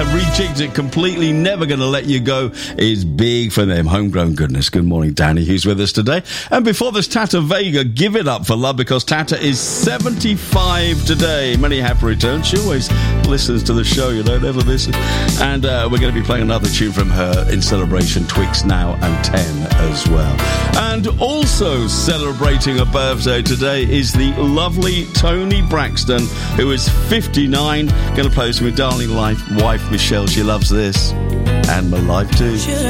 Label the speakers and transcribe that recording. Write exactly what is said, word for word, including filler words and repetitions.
Speaker 1: have rejigged it completely. Never Gonna Let You Go is big for them. Homegrown goodness. Good morning, Danny, who's with us today. And before this, Tata Vega, Give It Up for Love, because Tata is seventy-five today. Many happy returns. She always listens to the show, you know, never misses. And uh, we're going to be playing another tune from her in celebration, Twix Now and ten as well. And also celebrating a birthday today is the lovely Toni Braxton, who is fifty-nine. Going to play with my darling life, wife Michelle. She loves this and my life too.